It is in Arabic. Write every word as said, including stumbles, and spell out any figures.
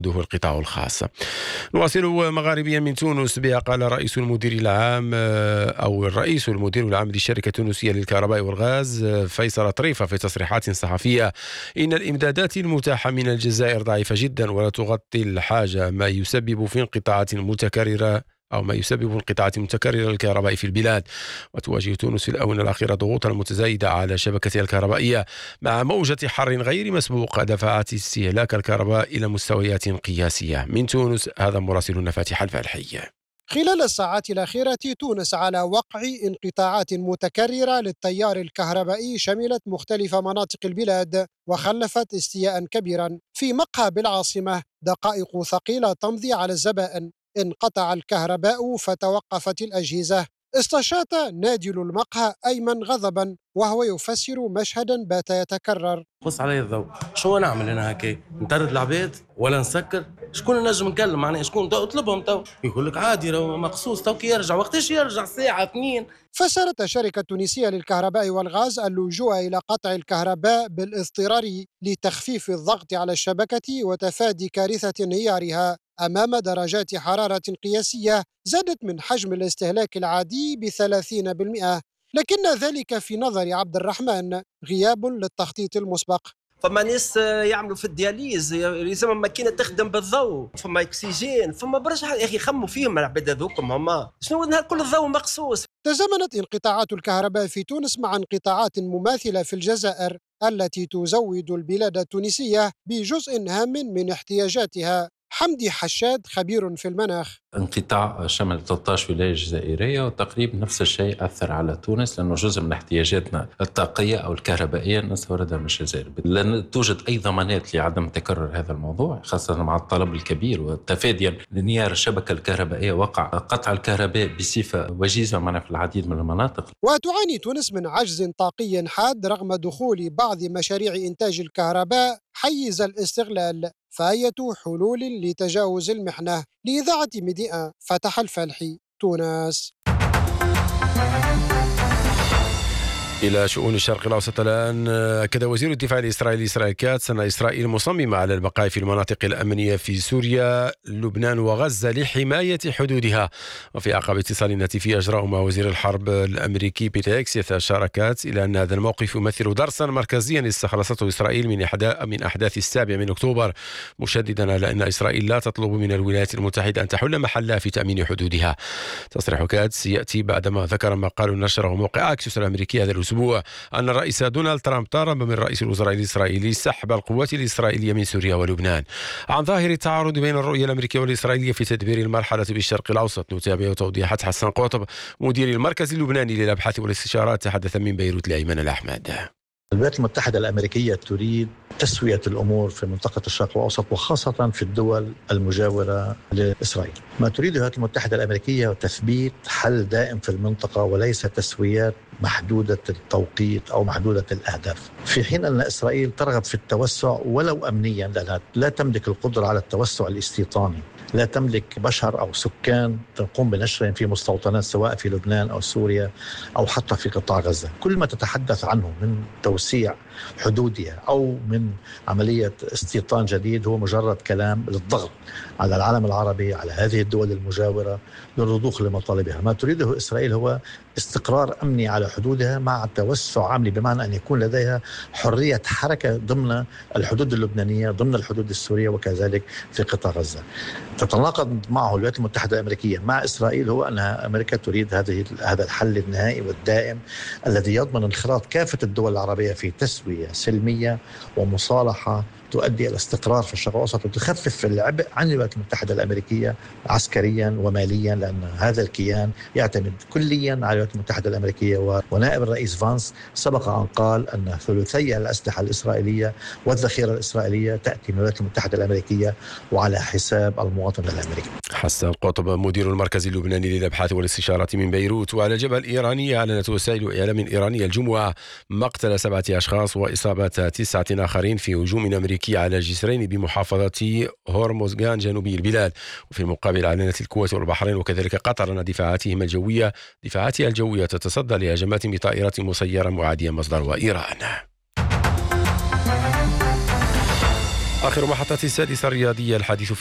له القطاع الخاص. نواصل مغاربيا من تونس بها. قال رئيس المدير العام أو الرئيس المدير العام للشركة التونسية للكهرباء والغاز فيصل طريفة في تصريحات صحفية إن الإمدادات المتاحة من الجزائر ضعيفة جدا ولا تغطي الحاجة، ما يسبب في انقطاعات متكررة أو ما يسبب انقطاعات متكررة للكهرباء في البلاد. وتواجه تونس في الآونة الأخيرة ضغوطا متزايدة على شبكتها الكهربائية مع موجة حر غير مسبوق دفعت استهلاك الكهرباء إلى مستويات قياسية. من تونس هذا مراسلنا فاتح الفالحي. خلال الساعات الأخيرة تونس على وقع انقطاعات متكررة للتيار الكهربائي شملت مختلف مناطق البلاد وخلفت استياء كبيرا. في مقهى بالعاصمة دقائق ثقيلة تمضي على الزبائن، انقطع الكهرباء فتوقفت الأجهزة. استشاط نادل المقهى أيمن غضبا وهو يفسر مشهدا بات يتكرر. قص علي الضوء، شو نعمل انا هكا؟ نطرد العباد ولا نسكر؟ شكون نجم نكلم معناها؟ شكون تو اطلبهم؟ تو يقول لك عادي راهو مقصوص، تو كي يرجع وقتاش يرجع؟ ساعه اثنين. فسرت الشركة التونسية للكهرباء والغاز اللجوء إلى قطع الكهرباء بالاضطرار لتخفيف الضغط على الشبكة وتفادي كارثة انهيارها أمام درجات حرارة قياسية زادت من حجم الاستهلاك العادي بثلاثين بالمئة. لكن ذلك في نظر عبد الرحمن غياب للتخطيط المسبق. فما ناس يعملوا في الدياليز يلزم ماكينه تخدم بالضوء، فما اكسجين، فما برشا يا اخي خموا فيهم العباد هذوكم هما شنو نهار كل الضوء مقصوص. تزامنت انقطاعات الكهرباء في تونس مع انقطاعات مماثله في الجزائر التي تزود البلاد التونسيه بجزء هام من احتياجاتها. حمدي حشاد خبير في المناخ. انقطاع شمل ثلاثة عشر ولاية جزائرية وتقريبا نفس الشيء أثر على تونس، لأنه جزء من احتياجاتنا الطاقية أو الكهربائية نستوردها من الجزائر. لن توجد أي ضمانات لعدم تكرر هذا الموضوع، خاصة مع الطلب الكبير وتفاديا لانهيار الشبكة الكهربائية. وقع قطع الكهرباء بصفة وجيزة معنا في العديد من المناطق. وتعاني تونس من عجز طاقي حاد رغم دخول بعض مشاريع إنتاج الكهرباء حيز الاستغلال، فأية حلول لتجاوز المحنة؟ لإذاعة ميديا فتح الفالحي، تونس. إلى شؤون الشرق الأوسط الآن. أكد وزير الدفاع الإسرائيلي إسرائيل كاتس أن إسرائيل مصممة على البقاء في المناطق الأمنية في سوريا، لبنان وغزة لحماية حدودها. وفي أعقاب اتصال هاتفي أجراه مع وزير الحرب الأمريكي بيتر هيكسيت أشار كاتس إلى أن هذا الموقف يمثل درسا مركزيا استخلصته إسرائيل من من أحداث السابع من أكتوبر، مشددا على أن إسرائيل لا تطلب من الولايات المتحدة أن تحل محلها في تأمين حدودها. تصريح كاتس يأتي بعدما ذكر ما قاله نشره موقع أكسيوس الأمريكي هذا الأسبوع أن الرئيس دونالد ترامب طالب من رئيس الوزراء الإسرائيلي سحب القوات الإسرائيلية من سوريا ولبنان. عن ظاهر التعارض بين الرؤية الأمريكية والإسرائيلية في تدبير المرحلة بالشرق الأوسط نتابع توضيحات حسن قطب مدير المركز اللبناني للأبحاث والاستشارات تحدث من بيروت لأيمن الأحمد. الولايات المتحدة الأمريكية تريد تسوية الأمور في منطقة الشرق الأوسط وخاصة في الدول المجاورة لإسرائيل. ما تريد الولايات المتحدة الأمريكية تثبيت حل دائم في المنطقة وليس تسويات محدودة التوقيت أو محدودة الأهداف، في حين أن إسرائيل ترغب في التوسع ولو أمنيا، لأنها لا تملك القدرة على التوسع الاستيطاني، لا تملك بشر أو سكان تقوم بنشرهم في مستوطنات سواء في لبنان أو سوريا أو حتى في قطاع غزة. كل ما تتحدث عنه من توسيع حدودها أو من عملية استيطان جديد هو مجرد كلام للضغط على العالم العربي، على هذه الدول المجاورة للرضوخ لمطالبها. ما تريده إسرائيل هو استقرار أمني على حدودها مع توسع عملي، بمعنى أن يكون لديها حرية حركة ضمن الحدود اللبنانية، ضمن الحدود السورية، وكذلك في قطاع غزة. تتناقض معه الولايات المتحدة الأمريكية مع إسرائيل هو أن أمريكا تريد هذه هذا الحل النهائي والدائم الذي يضمن انخراط كافة الدول العربية في تسوية سلمية ومصالحة تؤدي إلى استقرار في الشرق الأوسط وتخفف العبء عن الولايات المتحدة الأمريكية عسكريا وماليا، لأن هذا الكيان يعتمد كليا على الولايات المتحدة الأمريكية. ونائب الرئيس فانس سبق أن قال أن ثلثي الأسلحة الإسرائيلية والذخيرة الإسرائيلية تأتي من الولايات المتحدة الأمريكية وعلى حساب المواطن الأمريكي. حسن قطب مدير المركز اللبناني للأبحاث والاستشارات من بيروت. وعلى الجبهة الإيرانية أعلنت وسائل إعلام إيرانية الجمعة مقتل سبعة أشخاص وإصابة تسعة آخرين في هجوم أمريكي على جسرين بمحافظة هرمزغان جنوبي البلاد. وفي المقابل أعلنت الكويت والبحرين وكذلك قطر أن دفاعاتهما الجوية دفاعاتها الجوية تتصدى لهجمات بطائرات مسيرة معادية مصدرها إيران. آخر محطة السادسة الرياضية، الحديث